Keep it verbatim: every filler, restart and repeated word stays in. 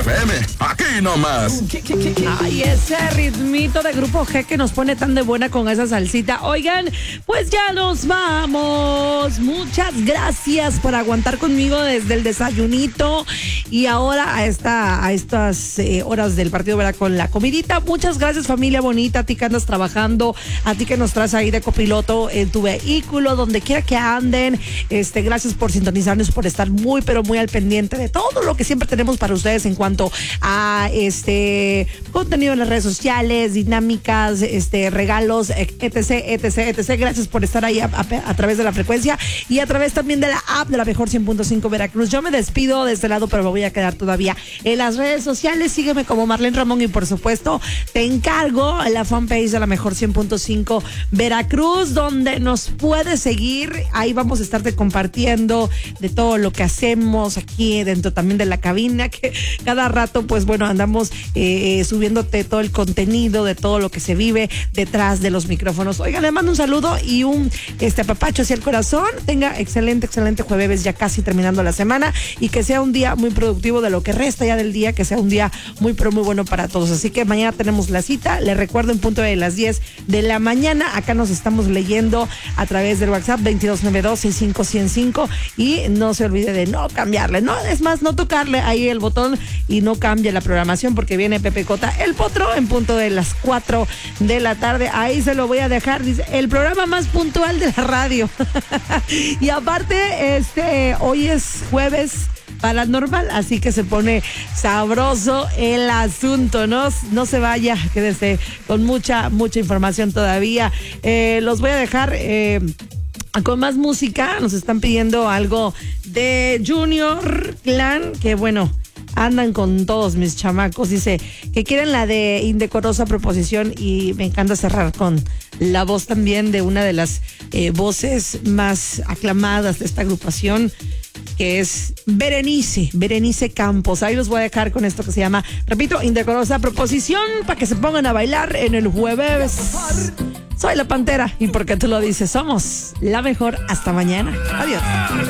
F M, aquí nomás. Ay, ese ritmito de Grupo G que nos pone tan de buena con esa salsita. Oigan, pues ya nos vamos. Muchas gracias por aguantar conmigo desde el desayunito y ahora a esta a estas eh, horas del partido, ¿verdad? Con la comidita. Muchas gracias, familia bonita, a ti que andas trabajando, a ti que nos traes ahí de copiloto en tu vehículo, donde quiera que anden. Este, gracias por sintonizarnos, por estar muy, pero muy al pendiente de todo lo que siempre tenemos para ustedes en cuanto a este contenido en las redes sociales, dinámicas, este, regalos, etc, etc, etc. Gracias por estar ahí a, a, a través de la frecuencia y a través también de la app de la Mejor cien punto cinco Veracruz. Yo me despido de este lado, pero me voy a quedar todavía en las redes sociales. Sígueme como Marlene Ramón y por supuesto te encargo la fanpage de la Mejor cien punto cinco Veracruz, donde nos puedes seguir. Ahí vamos a estarte compartiendo de todo lo que hacemos aquí dentro también de la cabina, que cada rato pues bueno andamos eh, subiéndote todo el contenido de todo lo que se vive detrás de los micrófonos. Oigan, le mando un saludo y un este apapacho hacia el corazón. Tenga excelente, excelente jueves, ya casi terminando la semana, y que sea un día muy productivo de lo que resta ya del día, que sea un día muy pero muy bueno para todos. Así que mañana tenemos la cita, les recuerdo en punto de las diez de la mañana. Acá nos estamos leyendo a través del WhatsApp veintidós noventa y dos sesenta y cinco ciento cinco, y no se olvide de no cambiarle, no, es más, no tocarle ahí el botón y no cambie la programación, porque viene Pepe Cota el Potro en punto de las cuatro de la tarde. Ahí se lo voy a dejar, dice, el programa más puntual de la radio. Y aparte, este, hoy es jueves paranormal, así que se pone sabroso el asunto, ¿no? No se vaya, quédese con mucha, mucha información todavía. Eh, los voy a dejar eh, con más música. Nos están pidiendo algo de Junior Clan, que bueno, andan con todos mis chamacos. Dice que quieren la de Indecorosa Proposición, y me encanta cerrar con la voz también de una de las eh, voces más aclamadas de esta agrupación, que es Berenice, Berenice Campos. Ahí los voy a dejar con esto que se llama, repito, Indecorosa Proposición, para que se pongan a bailar en el jueves. Soy la Pantera, y porque tú lo dices, somos la mejor. Hasta mañana. Adiós.